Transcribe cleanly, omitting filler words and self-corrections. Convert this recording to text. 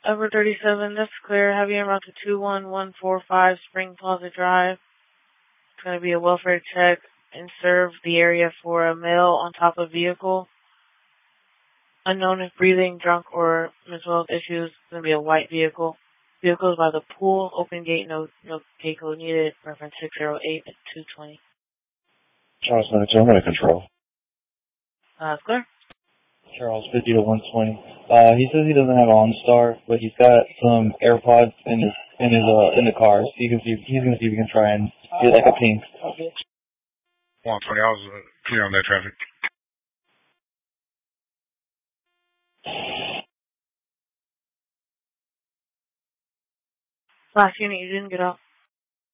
Upper 37, that's clear. Have you en route to 21145 Spring Plaza Drive. It's going to be a welfare check and serve the area for a male on top of vehicle. Unknown if breathing, drunk, or mental health issues. It's going to be a white vehicle. Vehicle is by the pool. Open gate, no gate code needed. Reference 608 at 220. Charles, I'm going to control. Clear. Charles, 50 to 120. He says he doesn't have OnStar, but he's got some AirPods in the car. So he's gonna see if he can try and get like a ping. 120. I was clear on that traffic. Last unit, you didn't get off.